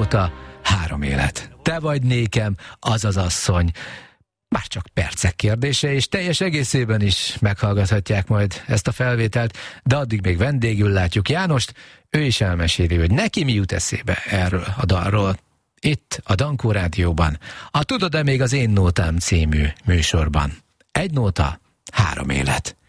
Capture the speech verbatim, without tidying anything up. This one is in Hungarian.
nóta, három élet. Te vagy nékem, az az asszony. Már csak percek kérdése, és teljes egészében is meghallgathatják majd ezt a felvételt, de addig még vendégül látjuk Jánost, ő is elmeséli, hogy neki mi jut eszébe erről a dalról. Itt a Dankó Rádióban, a Tudod-e még az én nótám című műsorban. Egy nóta, három élet.